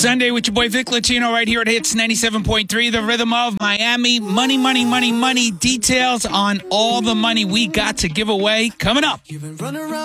Sunday with your boy Vic Latino right here at Hits 97.3, the rhythm of Miami. Money, money, money, money. Details on all the money we got to give away coming up.